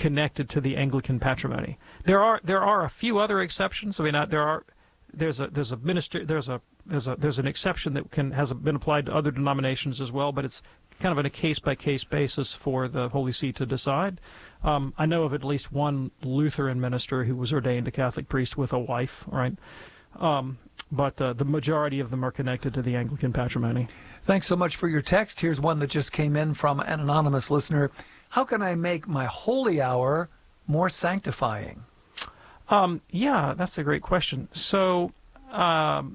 connected to the Anglican patrimony. There are a few other exceptions. I mean, there's an exception that has been applied to other denominations as well, but it's kind of on a case-by-case basis for the Holy See to decide. I know of at least one Lutheran minister who was ordained a Catholic priest with a wife, right? But the majority of them are connected to the Anglican patrimony. Thanks so much for your text. Here's one that just came in from an anonymous listener. How can I make my holy hour more sanctifying? Yeah, that's a great question. So, to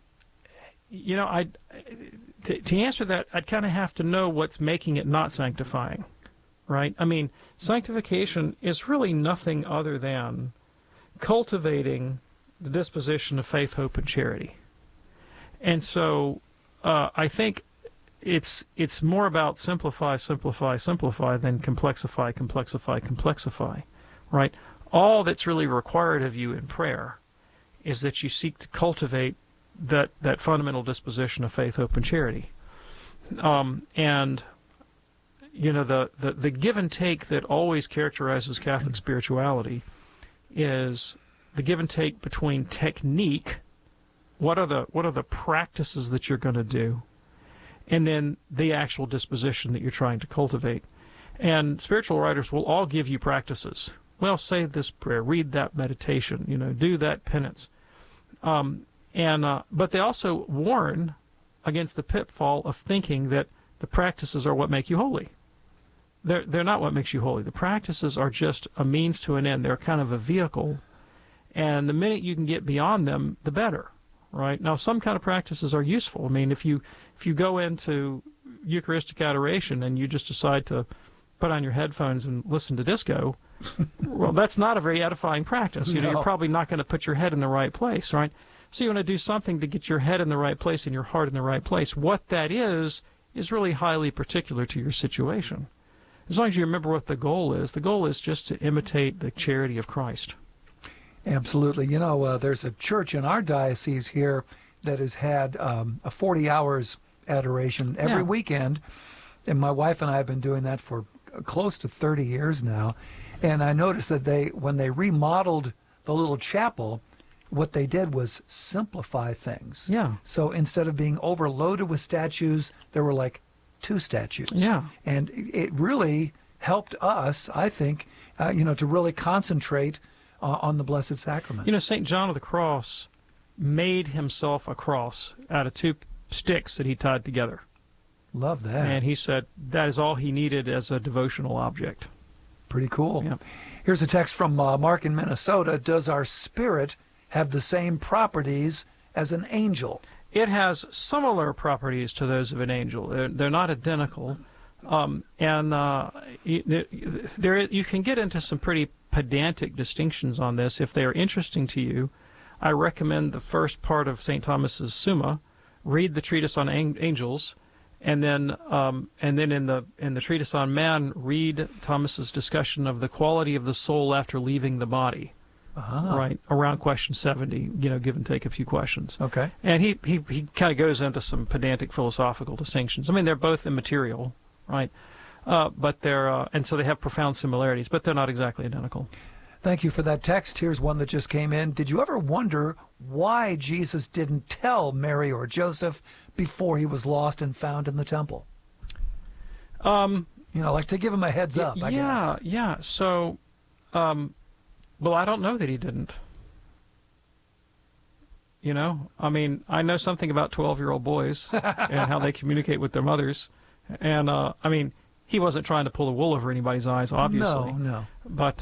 answer that, I'd kind of have to know what's making it not sanctifying, right? I mean, sanctification is really nothing other than cultivating the disposition of faith, hope, and charity. And so I think it's more about simplify than complexify, right? All that's really required of you in prayer is that you seek to cultivate that fundamental disposition of faith, hope, and charity. And the give and take that always characterizes Catholic spirituality is the give and take between technique, what are the practices that you're going to do, and then the actual disposition that you're trying to cultivate. And spiritual writers will all give you practices. Well, say this prayer, read that meditation, do that penance. But they also warn against the pitfall of thinking that the practices are what make you holy. They're not what makes you holy. The practices are just a means to an end. They're kind of a vehicle. And the minute you can get beyond them, the better, right? Now, some kind of practices are useful. I mean, if you go into Eucharistic adoration and you just decide to put on your headphones and listen to disco, well, that's not a very edifying practice. No. You're probably not going to put your head in the right place, right? So you want to do something to get your head in the right place and your heart in the right place. What that is really highly particular to your situation. As long as you remember what the goal is just to imitate the charity of Christ. Absolutely. There's a church in our diocese here that has had a 40 hours adoration every weekend, and my wife and I have been doing that for close to 30 years now. And I noticed that when they remodeled the little chapel, what they did was simplify things. Yeah. So instead of being overloaded with statues, there were like 2 statues. Yeah. And it really helped us, I think, to really concentrate on the Blessed Sacrament. St. John of the Cross made himself a cross out of 2 sticks that he tied together. Love that. And he said that is all he needed as a devotional object. Pretty cool. Yeah. Here's a text from Mark in Minnesota. Does our spirit have the same properties as an angel? It has similar properties to those of an angel. They're not identical. You can get into some pretty pedantic distinctions on this. If they are interesting to you, I recommend the first part of St. Thomas's Summa. Read the treatise on angels, and then in the treatise on man, read Thomas's discussion of the quality of the soul after leaving the body. Right around question 70, give and take a few questions. Okay. And he kind of goes into some pedantic philosophical distinctions. I mean, they're both immaterial, right? But they're and so they have profound similarities, but they're not exactly identical. Thank you for that text. Here's one that just came in. Did you ever wonder why Jesus didn't tell Mary or Joseph before he was lost and found in the temple? Like to give him a heads up, I guess. Yeah. So, well, I don't know that he didn't. I mean, I know something about 12-year-old boys and how they communicate with their mothers. And, I mean, he wasn't trying to pull the wool over anybody's eyes, obviously. No. But,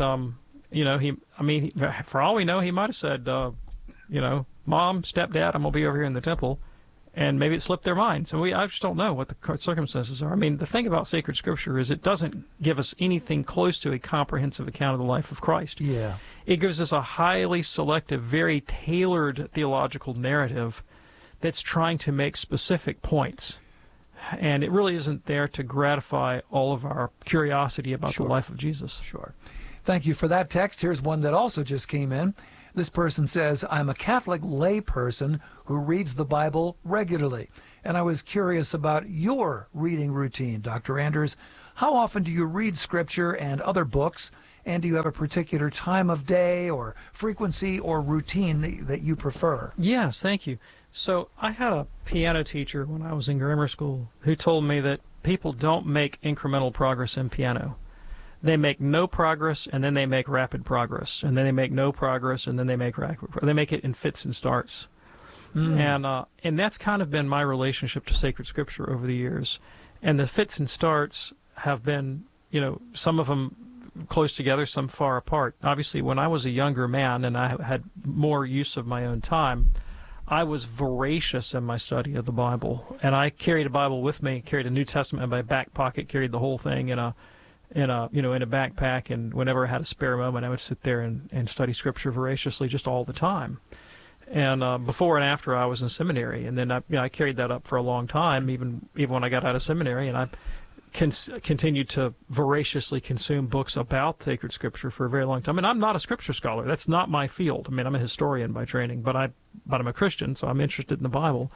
for all we know, he might have said, Mom, Stepdad, I'm going to be over here in the temple. And maybe it slipped their mind. So I just don't know what the circumstances are. I mean, the thing about sacred scripture is it doesn't give us anything close to a comprehensive account of the life of Christ. Yeah. It gives us a highly selective, very tailored theological narrative that's trying to make specific points. And it really isn't there to gratify all of our curiosity about the life of Jesus. Sure. Thank you for that text. Here's one that also just came in. This person says, I'm a Catholic lay person who reads the Bible regularly. And I was curious about your reading routine, Dr. Anders. How often do you read Scripture and other books? And do you have a particular time of day or frequency or routine that you prefer? Yes, thank you. So I had a piano teacher when I was in grammar school who told me that people don't make incremental progress in piano. They make no progress, and then they make rapid progress, and then they make no progress, and then they make rapid progress. They make it in fits and starts. And that's kind of been my relationship to sacred scripture over the years. And the fits and starts have been, some of them close together, some far apart. Obviously, when I was a younger man and I had more use of my own time, I was voracious in my study of the Bible. And I carried a Bible with me, carried a New Testament in my back pocket, carried the whole thing in a backpack, and whenever I had a spare moment, I would sit there and study scripture voraciously just all the time. And before and after I was in seminary, and then I carried that up for a long time, even when I got out of seminary, and I continued to voraciously consume books about sacred scripture for a very long time. And I'm not a scripture scholar; that's not my field. I mean, I'm a historian by training, but I'm a Christian, so I'm interested in the Bible.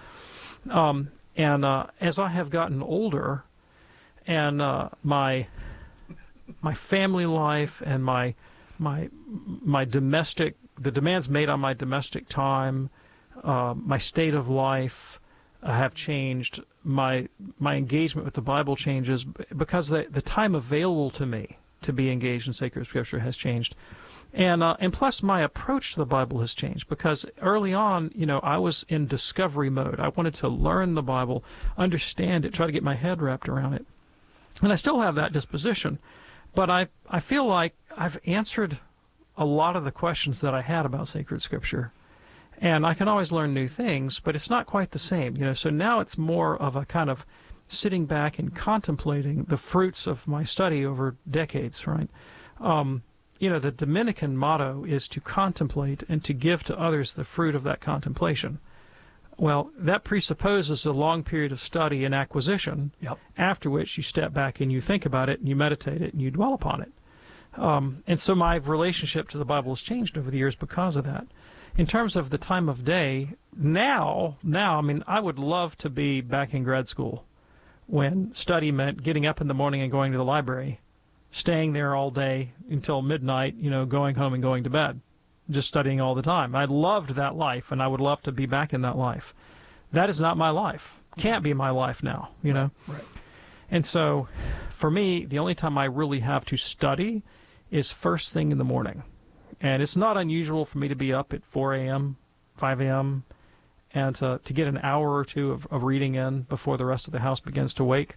As I have gotten older, and my family life and my domestic, the demands made on my domestic time, my state of life have changed. My engagement with the Bible changes because the time available to me to be engaged in sacred scripture has changed. And plus my approach to the Bible has changed, because early on, I was in discovery mode. I wanted to learn the Bible, understand it, try to get my head wrapped around it. And I still have that disposition. But I feel like I've answered a lot of the questions that I had about sacred scripture. And I can always learn new things, but it's not quite the same. So now it's more of a kind of sitting back and contemplating the fruits of my study over decades, right? The Dominican motto is to contemplate and to give to others the fruit of that contemplation. Well, that presupposes a long period of study and acquisition, after which you step back and you think about it and you meditate it and you dwell upon it. And so my relationship to the Bible has changed over the years because of that. In terms of the time of day, now, I mean, I would love to be back in grad school when study meant getting up in the morning and going to the library, staying there all day until midnight, going home and going to bed, just studying all the time. I loved that life, and I would love to be back in that life. That is not my life. Can't be my life now, Right. And so, for me, the only time I really have to study is first thing in the morning. And it's not unusual for me to be up at 4 a.m., 5 a.m., and to get an hour or two of reading in before the rest of the house begins to wake.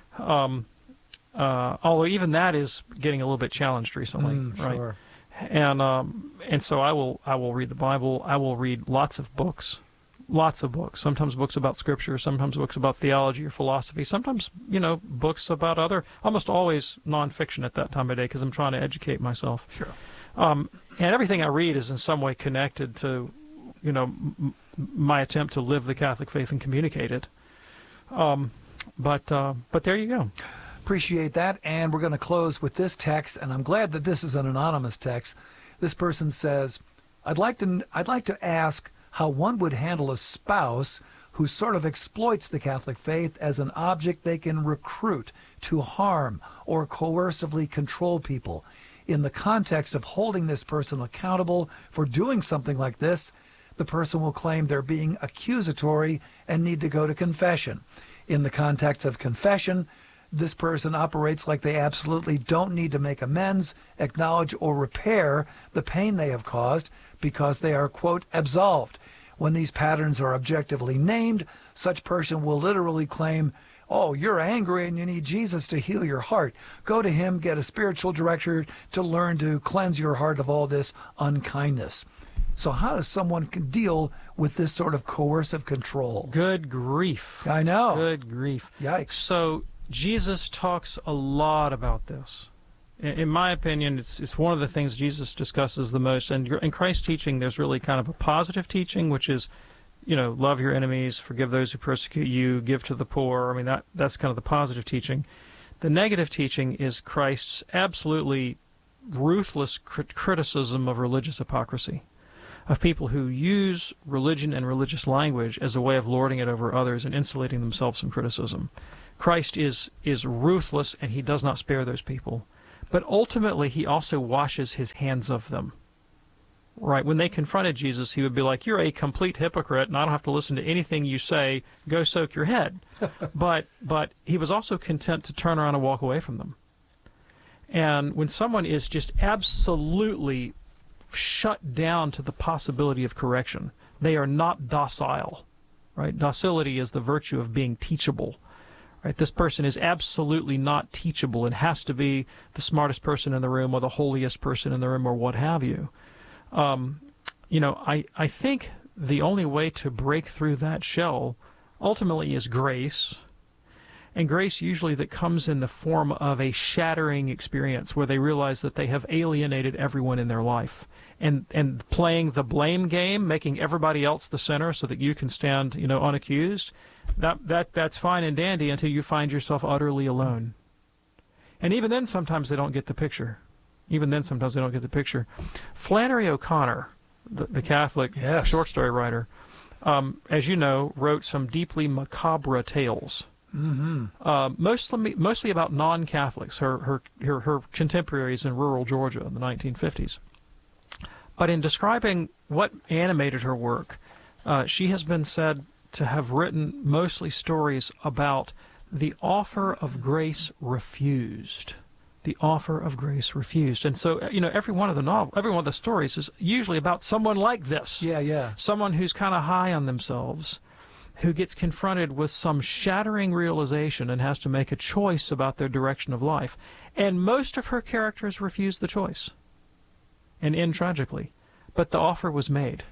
Although even that is getting a little bit challenged recently, right? Sure. And so I will read the Bible. I will read lots of books. Sometimes books about scripture, sometimes books about theology or philosophy, sometimes books about almost always nonfiction at that time of day, because I'm trying to educate myself. Sure. And everything I read is in some way connected to my attempt to live the Catholic faith and communicate it. But there you go. Appreciate that. And we're going to close with this text, and I'm glad that this is an anonymous text. This person says, I'd like to ask how one would handle a spouse who sort of exploits the Catholic faith as an object they can recruit to harm or coercively control people. In the context of holding this person accountable for doing something like this, the person will claim they're being accusatory and need to go to confession. In the context of confession, this person operates like they absolutely don't need to make amends, acknowledge, or repair the pain they have caused because they are, quote, absolved. When these patterns are objectively named, such person will literally claim, oh, you're angry and you need Jesus to heal your heart. Go to him, get a spiritual director to learn to cleanse your heart of all this unkindness. So how does someone deal with this sort of coercive control? Good grief. I know. Good grief. Yikes. So Jesus talks a lot about this. In my opinion, it's one of the things Jesus discusses the most. And in Christ's teaching, there's really kind of a positive teaching, which is, love your enemies, forgive those who persecute you, give to the poor. I mean, that's kind of the positive teaching. The negative teaching is Christ's absolutely ruthless criticism of religious hypocrisy, of people who use religion and religious language as a way of lording it over others and insulating themselves from criticism. Christ is ruthless, and he does not spare those people. but ultimately he also washes his hands of them. Right? When they confronted Jesus, he would be like, "You're a complete hypocrite, and I don't have to listen to anything you say. Go soak your head." But he was also content to turn around and walk away from them. And when someone is just absolutely shut down to the possibility of correction, they are not docile. Right? Docility is the virtue of being teachable. Right? This person is absolutely not teachable and has to be the smartest person in the room or the holiest person in the room or what have you. I think the only way to break through that shell ultimately is grace, and grace usually that comes in the form of a shattering experience where they realize that they have alienated everyone in their life, and playing the blame game, making everybody else the center so that you can stand, unaccused. That's fine and dandy until you find yourself utterly alone, and even then sometimes they don't get the picture. Flannery O'Connor, the Catholic short story writer, as you know, wrote some deeply macabre tales, mostly about non-Catholics, her contemporaries in rural Georgia in the 1950s. But in describing what animated her work, she has been said to have written mostly stories about the offer of grace refused. The offer of grace refused. And so, every one of the stories is usually about someone like this. Yeah. Someone who's kind of high on themselves, who gets confronted with some shattering realization and has to make a choice about their direction of life. And most of her characters refuse the choice and end tragically. But the offer was made,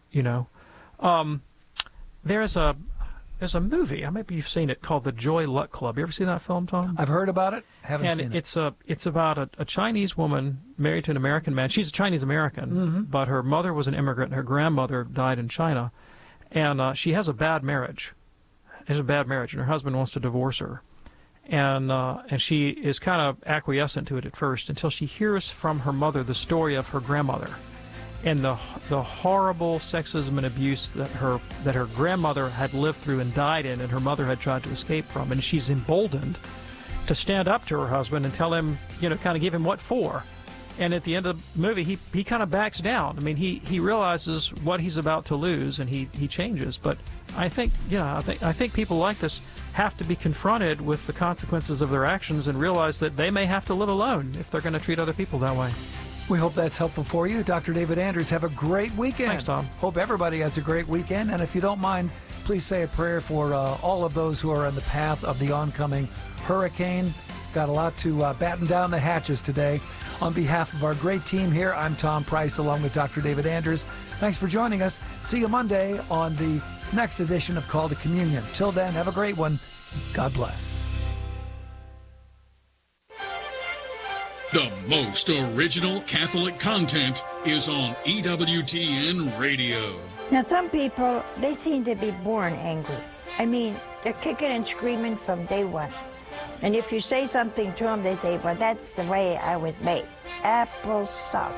There's a movie, maybe you've seen it, called The Joy Luck Club. You ever seen that film, Tom? I've heard about it, haven't seen it. And it's about a Chinese woman married to an American man. She's a Chinese American, but her mother was an immigrant and her grandmother died in China. And she has a bad marriage. And her husband wants to divorce her. And she is kind of acquiescent to it at first until she hears from her mother the story of her grandmother and the horrible sexism and abuse that her grandmother had lived through and died in, and her mother had tried to escape from. And she's emboldened to stand up to her husband and tell him, kind of give him what for. And at the end of the movie, he kind of backs down. I mean, he realizes what he's about to lose, and he changes. But I think people like this have to be confronted with the consequences of their actions and realize that they may have to live alone if they're going to treat other people that way. We hope that's helpful for you. Dr. David Anders, have a great weekend. Thanks, Tom. Hope everybody has a great weekend. And if you don't mind, please say a prayer for all of those who are in the path of the oncoming hurricane. Got a lot to batten down the hatches today. On behalf of our great team here, I'm Tom Price along with Dr. David Anders. Thanks for joining us. See you Monday on the next edition of Call to Communion. Till then, have a great one. God bless. The most original Catholic content is on EWTN Radio. Now, some people, they seem to be born angry. I mean, they're kicking and screaming from day one. And if you say something to them, they say, well, that's the way I was made. Applesauce.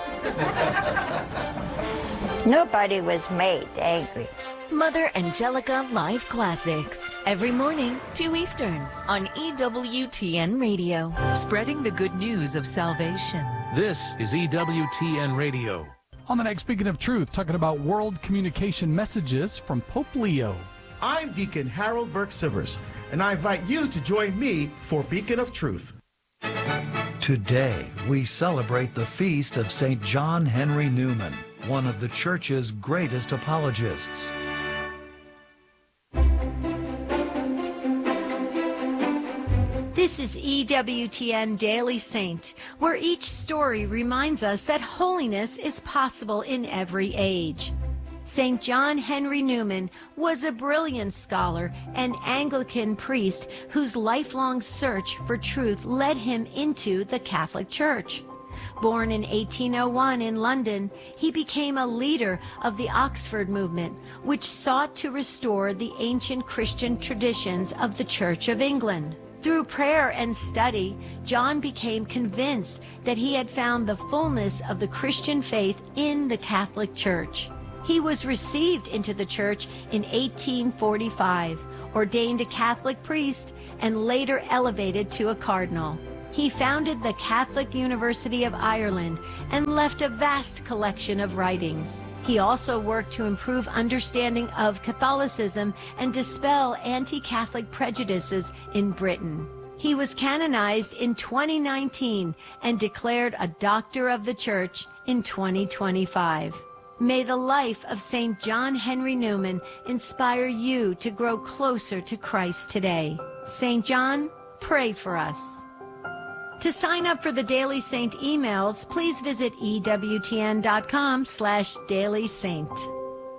Nobody was made angry. Mother Angelica Live Classics. Every morning, 2 Eastern, on EWTN Radio. Spreading the good news of salvation. This is EWTN Radio. On the next Beacon of Truth, talking about world communication messages from Pope Leo. I'm Deacon Harold Burke-Sivers, and I invite you to join me for Beacon of Truth. Today, we celebrate the feast of St. John Henry Newman, one of the Church's greatest apologists. This is EWTN Daily Saint, where each story reminds us that holiness is possible in every age. St. John Henry Newman was a brilliant scholar and Anglican priest whose lifelong search for truth led him into the Catholic Church. Born in 1801 in London, he became a leader of the Oxford movement, which sought to restore the ancient Christian traditions of the Church of England. Through prayer and study, John became convinced that he had found the fullness of the Christian faith in the Catholic Church. He was received into the church in 1845, ordained a Catholic priest, and later elevated to a cardinal. He founded the Catholic University of Ireland and left a vast collection of writings. He also worked to improve understanding of Catholicism and dispel anti-Catholic prejudices in Britain. He was canonized in 2019 and declared a Doctor of the Church in 2025. May the life of St. John Henry Newman inspire you to grow closer to Christ today. St. John, pray for us. To sign up for the Daily Saint emails, please visit EWTN.com/dailysaint.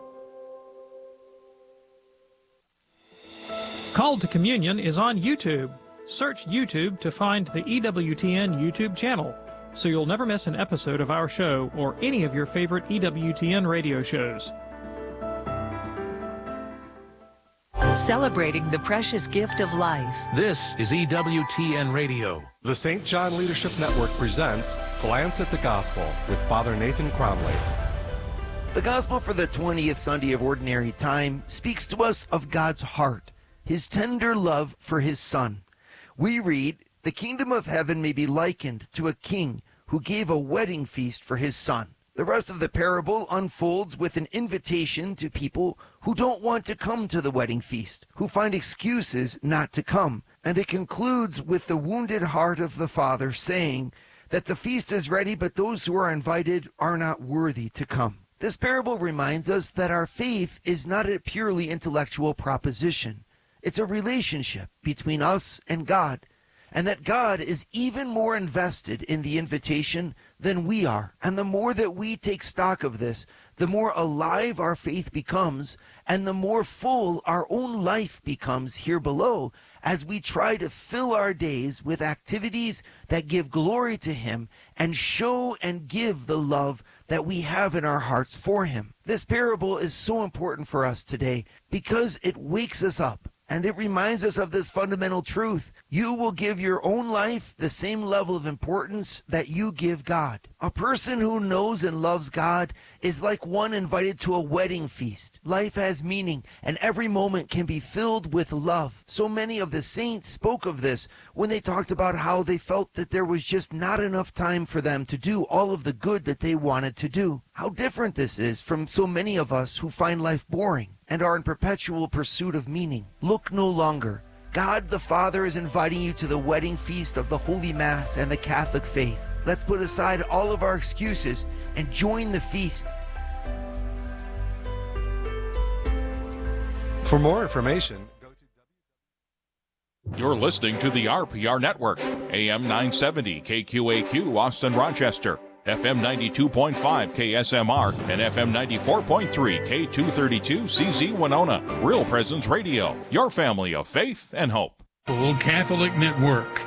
Call to Communion is on YouTube. Search YouTube to find the EWTN YouTube channel, so you'll never miss an episode of our show or any of your favorite EWTN radio shows. Celebrating the precious gift of life. This is EWTN Radio. The St. John Leadership Network presents Glance at the Gospel with Father Nathan Cromley. The Gospel for the 20th Sunday of Ordinary Time speaks to us of God's heart, His tender love for His Son. We read, "The kingdom of heaven may be likened to a king who gave a wedding feast for his son." The rest of the parable unfolds with an invitation to people who don't want to come to the wedding feast, who find excuses not to come. And it concludes with the wounded heart of the Father saying that the feast is ready, but those who are invited are not worthy to come. This parable reminds us that our faith is not a purely intellectual proposition. It's a relationship between us and God, and that God is even more invested in the invitation than we are. And the more that we take stock of this, the more alive our faith becomes, and the more full our own life becomes here below as we try to fill our days with activities that give glory to Him and show and give the love that we have in our hearts for Him. This parable is so important for us today because it wakes us up. And it reminds us of this fundamental truth. You will give your own life the same level of importance that you give God. A person who knows and loves God is like one invited to a wedding feast. Life has meaning, and every moment can be filled with love. So many of the saints spoke of this when they talked about how they felt that there was just not enough time for them to do all of the good that they wanted to do. How different this is from so many of us who find life boring and are in perpetual pursuit of meaning. Look no longer. God the Father is inviting you to the wedding feast of the Holy Mass and the Catholic faith. Let's put aside all of our excuses and join the feast. For more information, go to You're listening to the RPR Network, AM 970 KQAQ Austin Rochester, FM 92.5 KSMR, and FM 94.3 K232 CZ Winona. Real Presence Radio, your family of faith and hope. Full Catholic Network.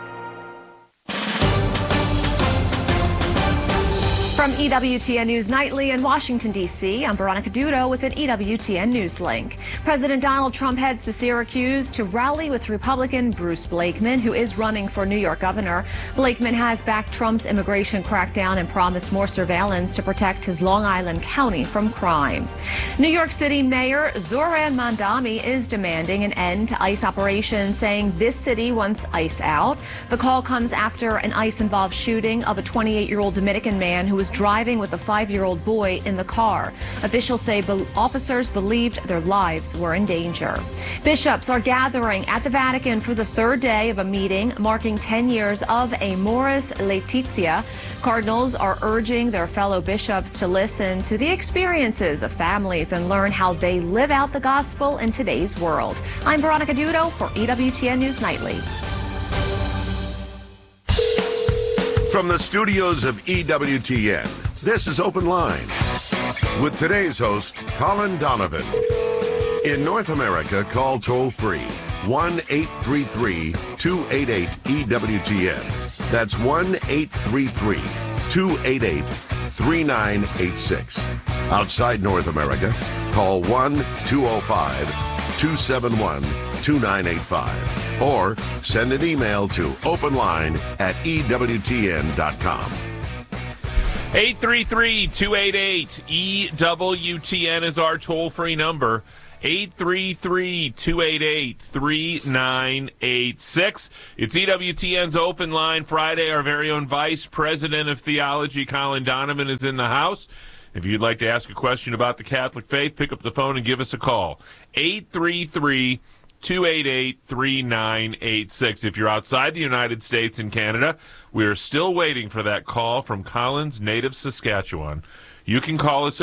From EWTN News Nightly in Washington, D.C., I'm Veronica Dudo with an EWTN News link. President Donald Trump heads to Syracuse to rally with Republican Bruce Blakeman, who is running for New York governor. Blakeman has backed Trump's immigration crackdown and promised more surveillance to protect his Long Island County from crime. New York City Mayor Zohran Mamdani is demanding an end to ICE operations, saying this city wants ICE out. The call comes after an ICE-involved shooting of a 28-year-old Dominican man who was driving with a 5-year-old boy in the car. Officials say officers believed their lives were in danger. Bishops are gathering at the Vatican for the third day of a meeting marking 10 years of Amoris Laetitia. Cardinals are urging their fellow bishops to listen to the experiences of families and learn how they live out the gospel in today's world. I'm Veronica Dudo for EWTN News Nightly. From the studios of EWTN, this is Open Line with today's host, Colin Donovan. In North America, call toll-free 1-833-288-EWTN. That's 1-833-288-3986. Outside North America, call 1-205-271-2985. Or send an email to openline@ewtn.com. 833-288-EWTN is our toll-free number. 833-288-3986. It's EWTN's Open Line Friday. Our very own Vice President of Theology, Colin Donovan, is in the house. If you'd like to ask a question about the Catholic faith, pick up the phone and give us a call. 833-288-3986. If you're outside the United States and Canada, we are still waiting for that call from Colin's native Saskatchewan. You can call us at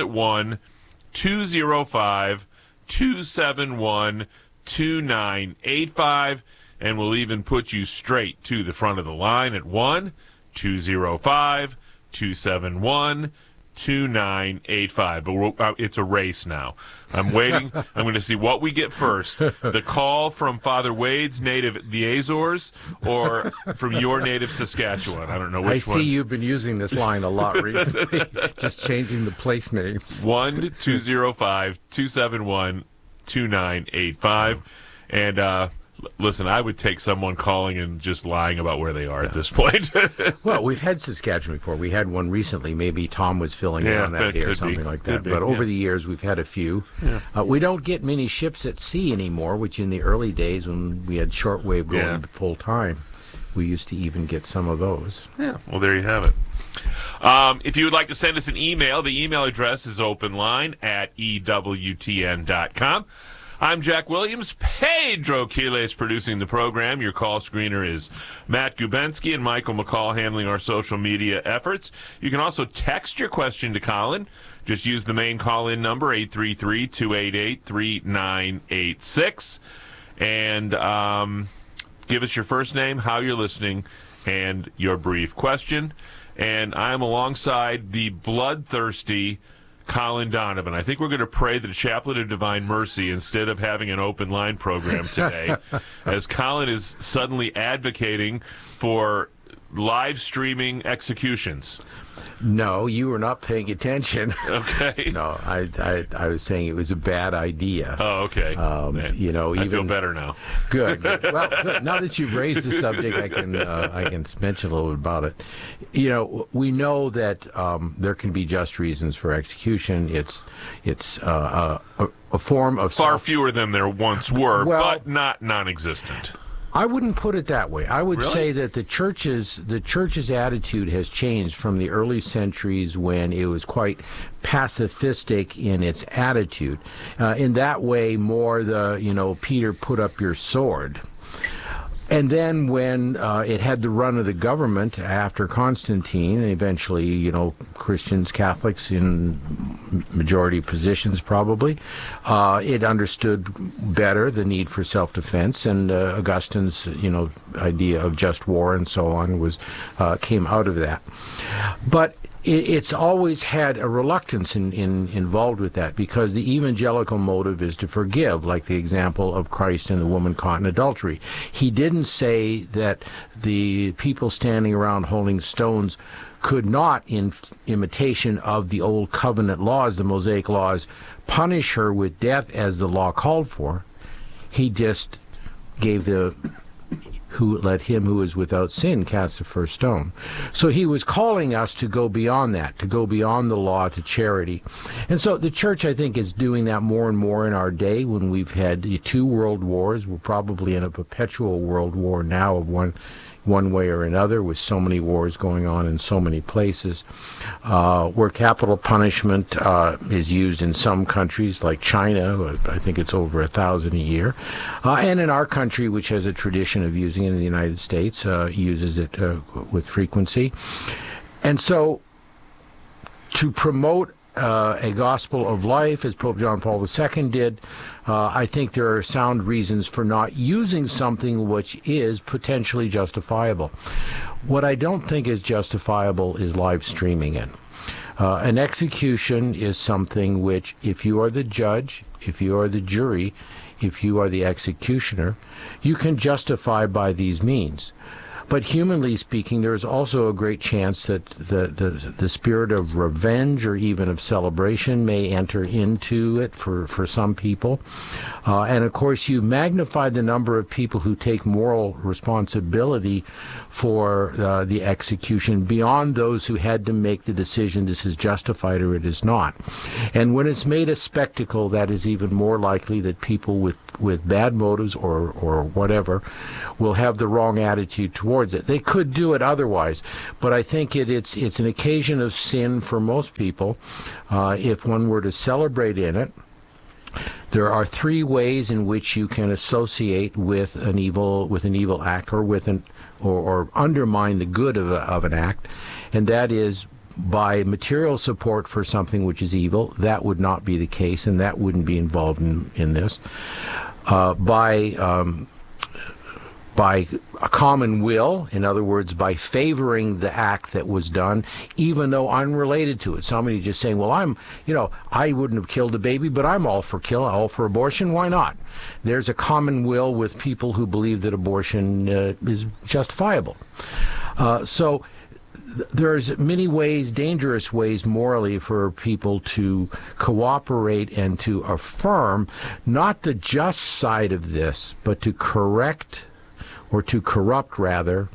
1-205-271-2985, and we'll even put you straight to the front of the line at 1-205-271-2985. But it's a race now. I'm waiting. I'm going to see what we get first. The call from Father Wade's native, the Azores, or from your native Saskatchewan. I don't know which one. I see you've been using this line a lot recently, just changing the place names. 1-205-271-2985. And listen, I would take someone calling and just lying about where they are at this point. Well, we've had Saskatchewan before. We had one recently. Maybe Tom was filling in on that day or something like that. But over the years, we've had a few. Yeah. We don't get many ships at sea anymore, which in the early days when we had shortwave going full time, we used to even get some of those. Yeah, well, there you have it. If you would like to send us an email, the email address is openline@ewtn.com. I'm Jack Williams. Pedro Quiles producing the program. Your call screener is Matt Gubensky and Michael McCall handling our social media efforts. You can also text your question to Colin. Just use the main call-in number, 833-288-3986. And give us your first name, how you're listening, and your brief question. And I'm alongside the bloodthirsty Colin Donovan. I think we're going to pray the Chaplet of Divine Mercy instead of having an open line program today, as Colin is suddenly advocating for live streaming executions. No, you were not paying attention. Okay. No, I was saying it was a bad idea. Oh, okay. You know, I feel better now. Good. Well, good. Now that you've raised the subject, I can mention a little bit about it. You know, we know that there can be just reasons for execution. It's a form of far fewer than there once were, but not non-existent. I wouldn't put it that way. I would say that the church's attitude has changed from the early centuries when it was quite pacifistic in its attitude. In that way, more Peter, put up your sword. And then when it had the run of the government after Constantine, and eventually, Christians, Catholics in majority positions probably, it understood better the need for self-defense, and Augustine's, idea of just war and so on came out of that. But it's always had a reluctance involved with that, because the evangelical motive is to forgive, like the example of Christ and the woman caught in adultery. He didn't say that the people standing around holding stones could not, in imitation of the old covenant laws, the Mosaic laws, punish her with death as the law called for. He just gave let him who is without sin cast the first stone. So he was calling us to go beyond that, to go beyond the law to charity. And so the church, I think, is doing that more and more in our day, when we've had 2 world wars. We're probably in a perpetual world war now of one way or another, with so many wars going on in so many places, where capital punishment is used in some countries like China. I think it's over 1,000 a year, and in our country, which has a tradition of using it in the United States, uses it with frequency. And so to promote a gospel of life, as Pope John Paul II did, I think there are sound reasons for not using something which is potentially justifiable. What I don't think is justifiable is live streaming it. An execution is something which, if you are the judge, if you are the jury, if you are the executioner, you can justify by these means. But humanly speaking, there is also a great chance that the spirit of revenge or even of celebration may enter into it for some people. And of course, you magnify the number of people who take moral responsibility for the execution beyond those who had to make the decision this is justified or it is not. And when it's made a spectacle, that is even more likely that people with bad motives or whatever will have the wrong attitude towards it. They could do it otherwise, but I think it's an occasion of sin for most people if one were to celebrate in it. There are three ways in which you can associate with an evil act or undermine the good of an act, and that is by material support for something which is evil. That would not be the case, and that wouldn't be involved in this. By a common will, in other words, by favoring the act that was done, even though unrelated to it. Somebody just saying, well, I wouldn't have killed a baby, but I'm all for abortion. Why not? There's a common will with people who believe that abortion is justifiable. So there's many ways, dangerous ways morally for people to cooperate and to affirm not the just side of this, but to correct or to corrupt, rather,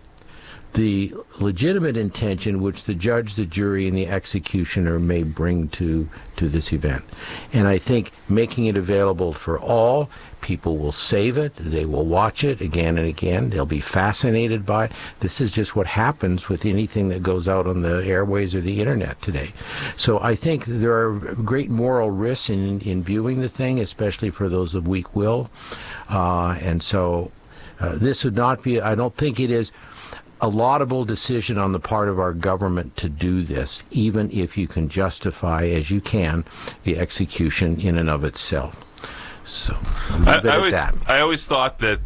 the legitimate intention which the judge, the jury, and the executioner may bring to this event. And I think making it available for all, people will save it, they will watch it again and again, they'll be fascinated by it. This is just what happens with anything that goes out on the airways or the internet today. So I think there are great moral risks in viewing the thing, especially for those of weak will. And so this would not be, I don't think it is a laudable decision on the part of our government to do this, even if you can justify, as you can, the execution in and of itself. So I always thought that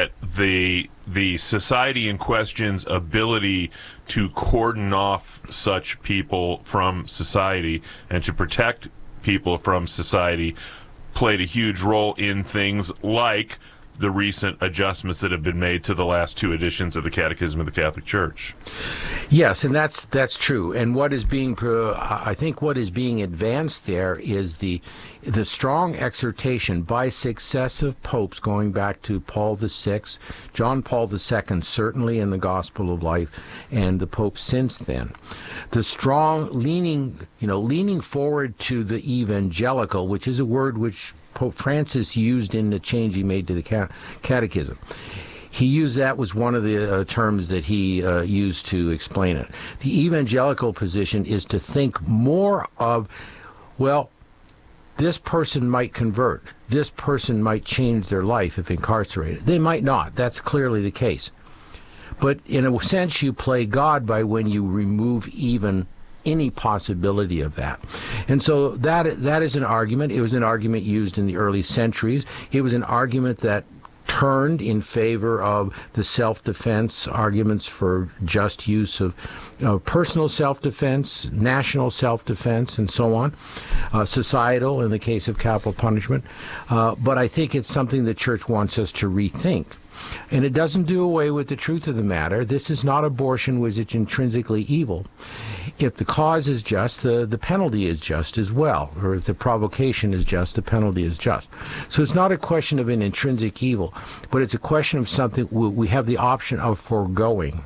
the society in question's ability to cordon off such people from society and to protect people from society played a huge role in things like the recent adjustments that have been made to the last two editions of the Catechism of the Catholic Church. Yes, and that's true. And what is being, I think, what is being advanced there is the strong exhortation by successive popes, going back to Paul VI, John Paul II, certainly in the Gospel of Life, and the popes since then. The strong leaning forward to the evangelical, which is a word which Pope Francis used in the change he made to the Catechism. He used that was one of the terms that he used to explain it. The evangelical position is to think more of, well, this person might convert. This person might change their life if incarcerated. They might not. That's clearly the case. But in a sense, you play God by when you remove even any possibility of that. And so that is an argument. It was an argument used in the early centuries. It was an argument that turned in favor of the self-defense arguments for just use of personal self-defense, national self-defense, and so on, societal in the case of capital punishment. But I think it's something the Church wants us to rethink. And it doesn't do away with the truth of the matter. This is not abortion which is intrinsically evil. If the cause is just, the penalty is just as well. Or if the provocation is just, the penalty is just. So it's not a question of an intrinsic evil, but it's a question of something we have the option of foregoing.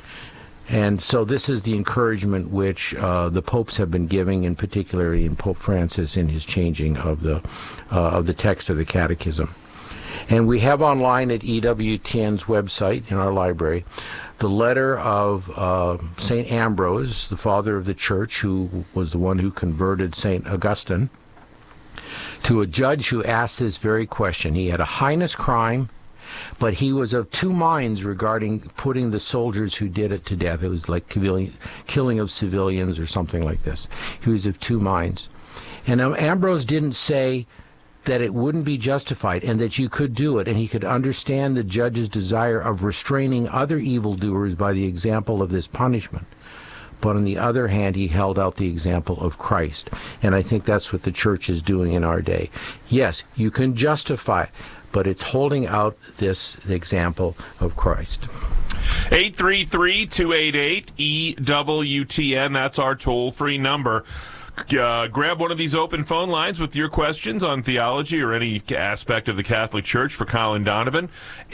And so this is the encouragement which the popes have been giving, and particularly in Pope Francis in his changing of the text of the Catechism. And we have online at EWTN's website in our library the letter of St. Ambrose, the father of the Church, who was the one who converted St. Augustine, to a judge who asked this very question. He had a heinous crime, but he was of two minds regarding putting the soldiers who did it to death. It was like killing of civilians or something like this. He was of two minds. And Ambrose didn't say that it wouldn't be justified and that you could do it, and he could understand the judge's desire of restraining other evildoers by the example of this punishment. But on the other hand, he held out the example of Christ. And I think that's what the Church is doing in our day. Yes, you can justify it, but it's holding out this example of Christ. 833-288-EWTN. That's our toll-free number. Grab one of these open phone lines with your questions on theology or any aspect of the Catholic Church for Colin Donovan.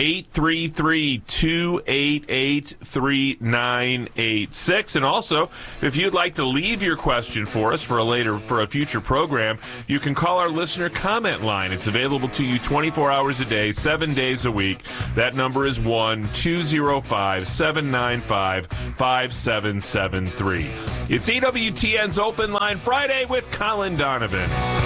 833-288-3986. And also, if you'd like to leave your question for us for a future program, you can call our listener comment line. It's available to you 24 hours a day, 7 days a week. That number is 1-205-795-5773. It's EWTN's Open Line Friday with Colin Donovan.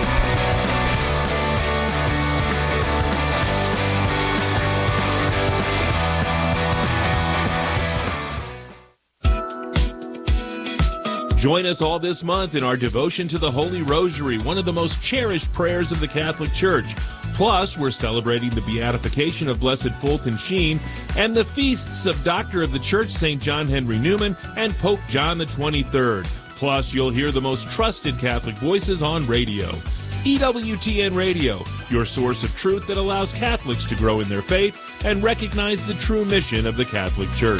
Join us all this month in our devotion to the Holy Rosary, one of the most cherished prayers of the Catholic Church. Plus, we're celebrating the beatification of Blessed Fulton Sheen and the feasts of Doctor of the Church, St. John Henry Newman, and Pope John the 23rd. Plus, you'll hear the most trusted Catholic voices on radio. EWTN Radio, your source of truth that allows Catholics to grow in their faith and recognize the true mission of the Catholic Church.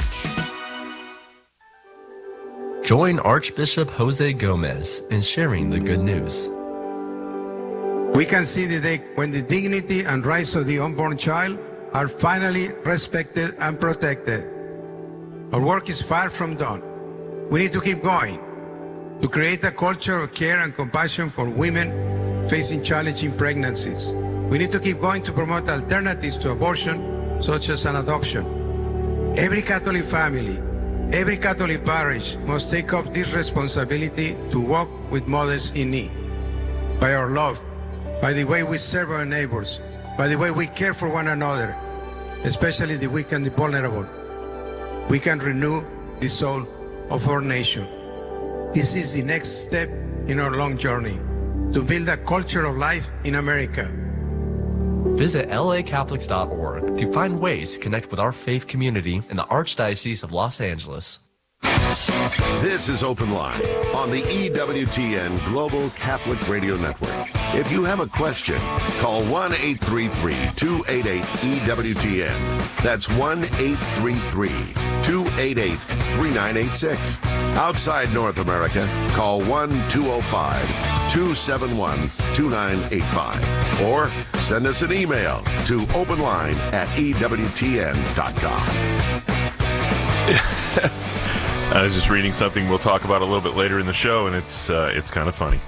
Join Archbishop Jose Gomez in sharing the good news. We can see the day when the dignity and rights of the unborn child are finally respected and protected. Our work is far from done. We need to keep going to create a culture of care and compassion for women facing challenging pregnancies. We need to keep going to promote alternatives to abortion, such as an adoption. Every Catholic family, every Catholic parish must take up this responsibility to walk with mothers in need. By our love, by the way we serve our neighbors, by the way we care for one another, especially the weak and the vulnerable, we can renew the soul of our nation. This is the next step in our long journey to build a culture of life in America. Visit lacatholics.org to find ways to connect with our faith community in the Archdiocese of Los Angeles. This is Open Line on the EWTN Global Catholic Radio Network. If you have a question, call 1-833-288-EWTN. That's 1-833-288-3986. Outside North America, call 1-205-271-2985. Or send us an email to openline@EWTN.com. I was just reading something we'll talk about a little bit later in the show, and it's kind of funny.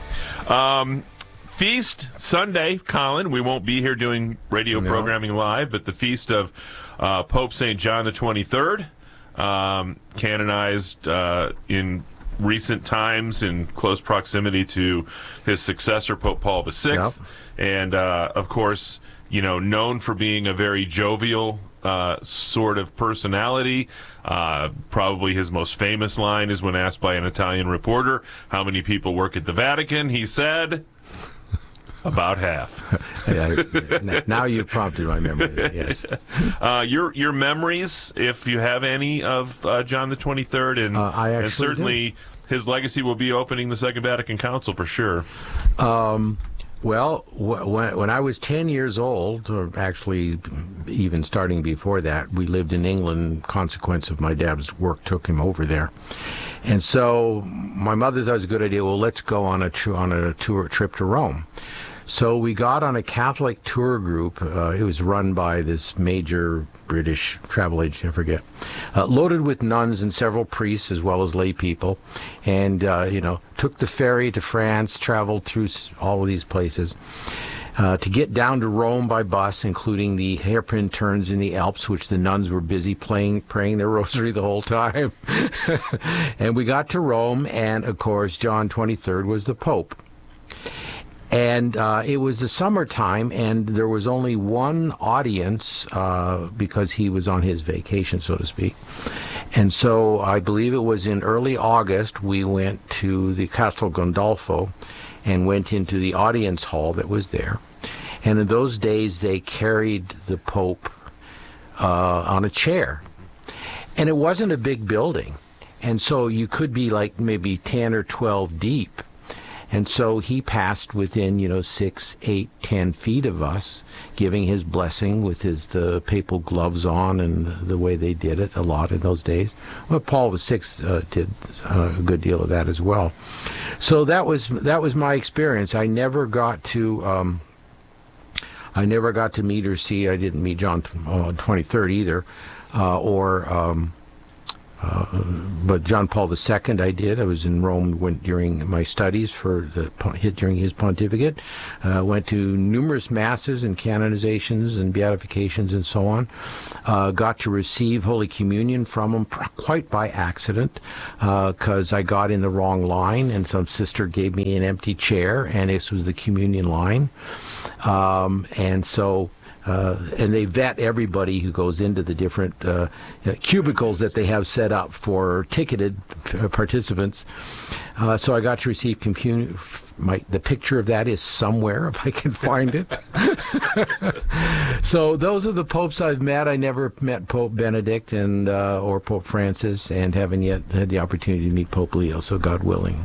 Feast Sunday, Colin. We won't be here doing radio programming live, but the feast of Pope St. John the 23rd, canonized in recent times in close proximity to his successor, Pope Paul VI. Yep. And, of course, known for being a very jovial sort of personality. Probably his most famous line is when asked by an Italian reporter, how many people work at the Vatican? He said, about half. Now you prompted my memory, yes. Your memories, if you have any, of John the 23rd, and certainly his legacy will be opening the Second Vatican Council for sure. Well, when I was 10 years old, or actually even starting before that, we lived in England. Consequence of my dad's work took him over there. And so my mother thought it was a good idea, well, let's go on a trip to Rome. So we got on a Catholic tour group. It was run by this major British travel agent, I forget, loaded with nuns and several priests as well as lay people, and took the ferry to France, traveled through all of these places to get down to Rome by bus, including the hairpin turns in the Alps, which the nuns were busy praying their rosary the whole time. And we got to Rome, and of course John 23rd was the Pope. And it was the summertime, and there was only one audience because he was on his vacation, so to speak. And so I believe it was in early August, we went to the Castel Gandolfo and went into the audience hall that was there. And in those days, they carried the Pope on a chair. And it wasn't a big building. And so you could be like maybe 10 or 12 deep. And so he passed within, 6, 8, 10 feet of us, giving his blessing with the papal gloves on and the way they did it a lot in those days. Well, Paul VI did a good deal of that as well. So that was my experience. I never got to meet or see. I didn't meet John 23rd either, but John Paul II I did. I was in Rome during my studies during his pontificate. Went to numerous masses and canonizations and beatifications and so on. Got to receive Holy Communion from him quite by accident, because I got in the wrong line and some sister gave me an empty chair and this was the communion line. And they vet everybody who goes into the different cubicles that they have set up for ticketed participants. So I got to receive communion. The picture of that is somewhere, if I can find it. So those are the popes I've met. I never met Pope Benedict or Pope Francis, and haven't yet had the opportunity to meet Pope Leo, so God willing.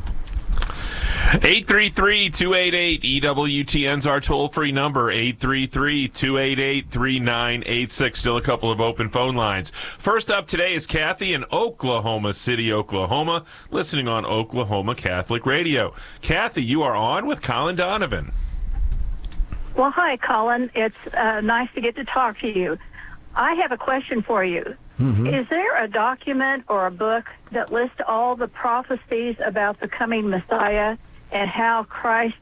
833-288-EWTN's our toll-free number, 833-288-3986. Still a couple of open phone lines. First up today is Kathy in Oklahoma City, Oklahoma, listening on Oklahoma Catholic Radio. Kathy, you are on with Colin Donovan. Well, hi, Colin. It's nice to get to talk to you. I have a question for you. Mm-hmm. Is there a document or a book that lists all the prophecies about the coming Messiah and how Christ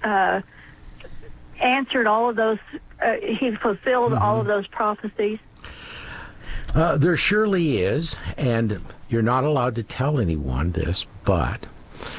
answered all of those, he fulfilled all of those prophecies? There surely is, and you're not allowed to tell anyone this, but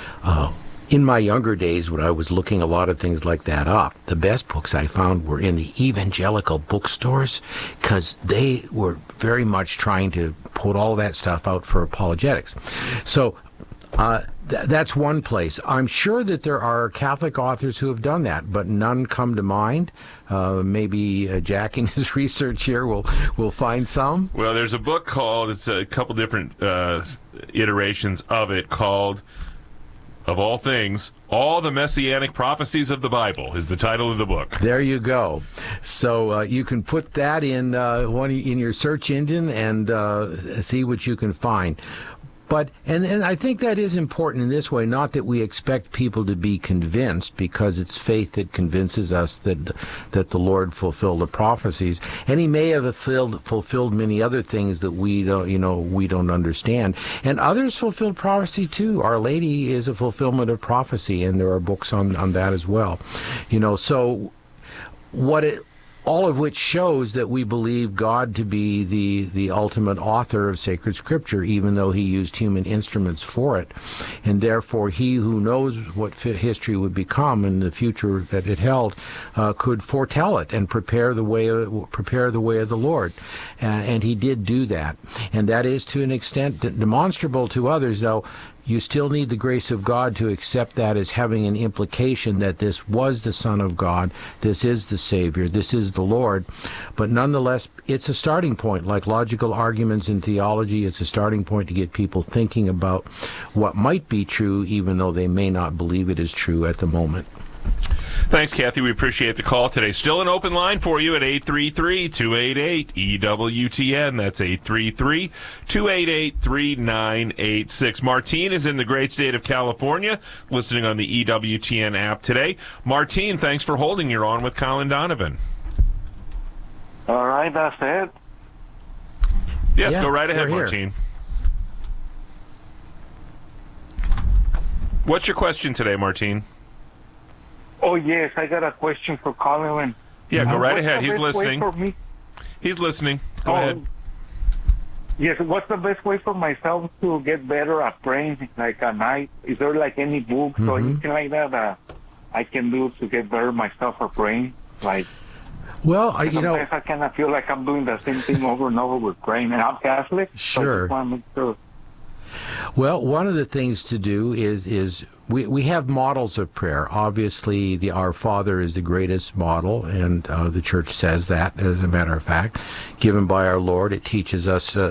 in my younger days when I was looking a lot of things like that up, the best books I found were in the evangelical bookstores, because they were very much trying to put all that stuff out for apologetics. So that's one place. I'm sure that there are Catholic authors who have done that, but none come to mind. Maybe Jack in his research here will find some. Well, there's a book called, it's a couple different iterations of it, called, of all things, All the Messianic Prophecies of the Bible is the title of the book. There you go. So you can put that in your search engine and see what you can find. But and I think that is important in this way, not that we expect people to be convinced, because it's faith that convinces us that the Lord fulfilled the prophecies, and He may have fulfilled many other things that we don't understand, and others fulfilled prophecy too. Our Lady is a fulfillment of prophecy, and there are books on that as well. So all of which shows that we believe God to be the ultimate author of sacred scripture, even though He used human instruments for it. And therefore, He who knows what history would become in the future that it held could foretell it and prepare the way of the Lord. And He did do that. And that is to an extent demonstrable to others, though. You still need the grace of God to accept that as having an implication that this was the Son of God, this is the Savior, this is the Lord. But nonetheless, it's a starting point. Like logical arguments in theology, it's a starting point to get people thinking about what might be true, even though they may not believe it is true at the moment. Thanks, Kathy. We appreciate the call today. Still an open line for you at 833-288-EWTN. That's 833-288-3986. Martine is in the great state of California, listening on the EWTN app today. Martine, thanks for holding. You're on with Colin Donovan. All right, that's it. Yes, go right ahead, Martine. What's your question today, Martine? Oh, yes, I got a question for Colin. Yeah, go right ahead. He's listening. He's listening. Go ahead. Yes, what's the best way for myself to get better at praying, like at night? Is there like any books or anything like that I can do to get better myself at praying? Well, sometimes I kind of feel like I'm doing the same thing over and over with praying, and I'm Catholic. Sure. So I just want to make sure. Well, one of the things to do is we have models of prayer. Obviously, the Our Father is the greatest model, and the Church says that, as a matter of fact, given by our Lord. It teaches us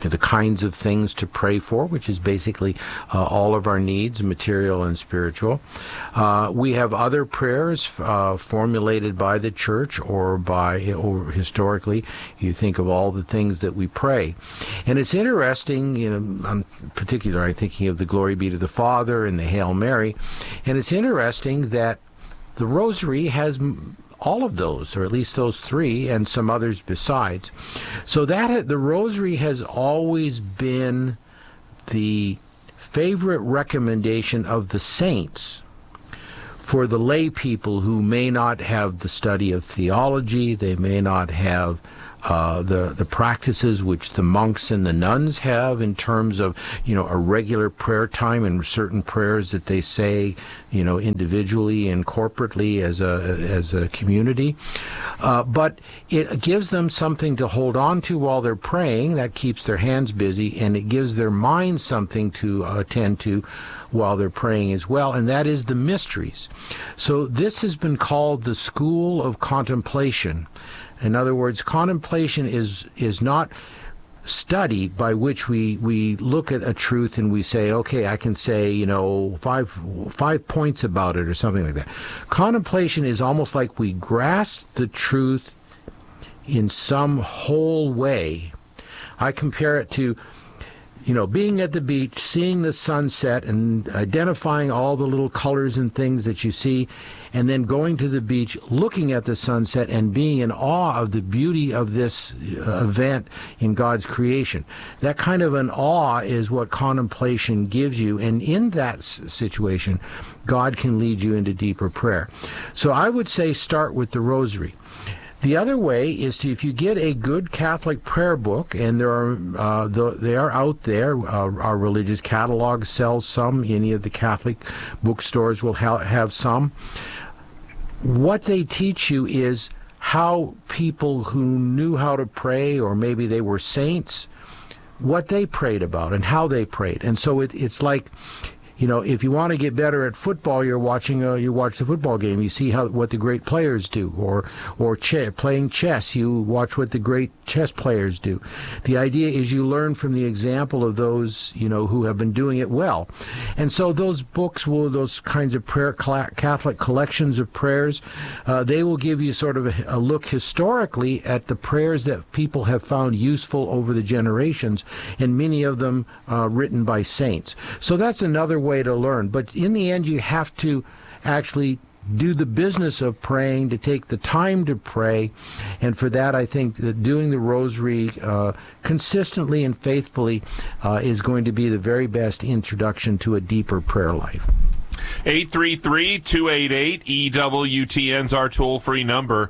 the kinds of things to pray for, which is basically all of our needs, material and spiritual. We have other prayers formulated by the church or historically. You think of all the things that we pray. And it's interesting, I'm particularly thinking of the Glory Be to the Father and the Hail Mary, and it's interesting that the Rosary has all of those, or at least those three, and some others besides. So that the Rosary has always been the favorite recommendation of the saints for the lay people who may not have the study of theology, they may not have the practices which the monks and the nuns have in terms of, a regular prayer time and certain prayers that they say, individually and corporately as a community. But it gives them something to hold on to while they're praying. That keeps their hands busy, and it gives their minds something to attend to while they're praying as well, and that is the mysteries. So this has been called the school of contemplation. In other words, contemplation is not study by which we look at a truth and we say, okay, I can say, 5 points about it or something like that. Contemplation is almost like we grasp the truth in some whole way. I compare it to, being at the beach, seeing the sunset and identifying all the little colors and things that you see, and then going to the beach, looking at the sunset and being in awe of the beauty of this event in God's creation. That kind of an awe is what contemplation gives you, and in that situation, God can lead you into deeper prayer. So I would say start with the Rosary. The other way is to, if you get a good Catholic prayer book, and they are out there. Our religious catalog sells some. Any of the Catholic bookstores will have some. What they teach you is how people who knew how to pray, or maybe they were saints, what they prayed about and how they prayed. And so it's like, if you want to get better at football, you watch the football game. You see what the great players do, or playing chess. You watch what the great chess players do. The idea is you learn from the example of those who have been doing it well. And so those books those kinds of Catholic collections of prayers, they will give you sort of a look historically at the prayers that people have found useful over the generations, and many of them written by saints. So that's another way to learn. But in the end, you have to actually do the business of praying, to take the time to pray. And for that, I think that doing the Rosary consistently and faithfully is going to be the very best introduction to a deeper prayer life. 833-288-EWTN's our toll-free number.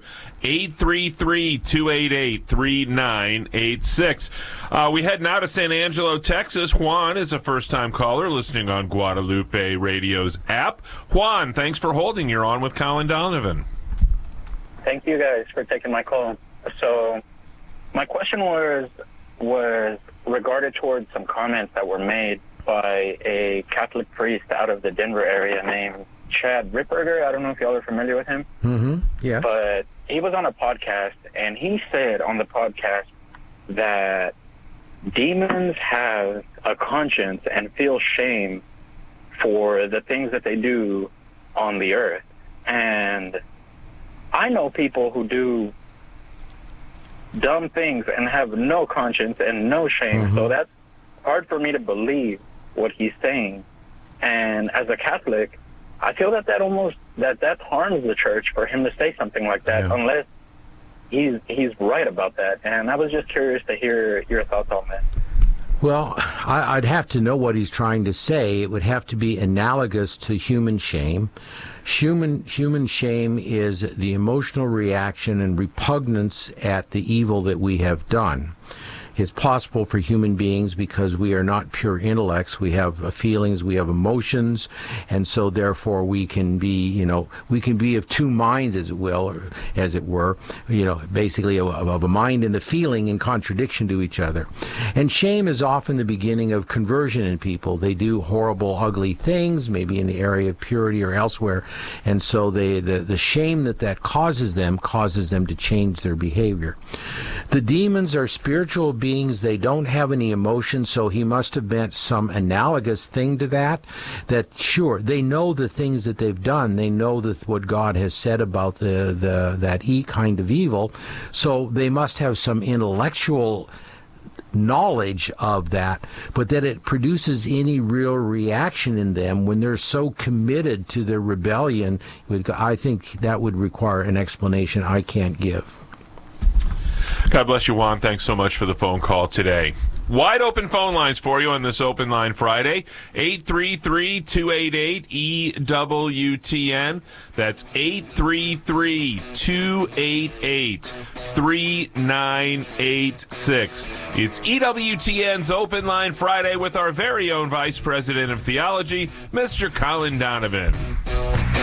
833-288-3986. We head now to San Angelo, Texas. Juan is a first-time caller listening on Guadalupe Radio's app. Juan, thanks for holding. You're on with Colin Donovan. Thank you guys for taking my call. So my question was regarded towards some comments that were made by a Catholic priest out of the Denver area named Chad Ripperger. I don't know if y'all are familiar with him. Mm-hmm. Yeah. But he was on a podcast, and he said on the podcast that demons have a conscience and feel shame for the things that they do on the earth. And I know people who do dumb things and have no conscience and no shame. Mm-hmm. So that's hard for me to believe what he's saying. And as a Catholic, I feel that harms the church for him to say something like that, unless he's right about that. And I was just curious to hear your thoughts on that. Well, I'd have to know what he's trying to say. It would have to be analogous to human shame. Human shame is the emotional reaction and repugnance at the evil that we have done. It's possible for human beings because we are not pure intellects. We have feelings, we have emotions, and so therefore we can be of two minds, as it were, basically of a mind and a feeling in contradiction to each other. And shame is often the beginning of conversion in people. They do horrible, ugly things, maybe in the area of purity or elsewhere, and so the shame that causes them to change their behavior. The demons are spiritual beings. They don't have any emotion, so he must have meant some analogous thing to that. That, sure, they know the things that they've done. They know that what God has said about that kind of evil. So they must have some intellectual knowledge of that, but that it produces any real reaction in them when they're so committed to their rebellion, I think that would require an explanation I can't give. God bless you, Juan. Thanks so much for the phone call today. Wide open phone lines for you on this Open Line Friday. 833-288-EWTN. That's 833-288-3986. It's EWTN's Open Line Friday with our very own Vice President of Theology, Mr. Colin Donovan.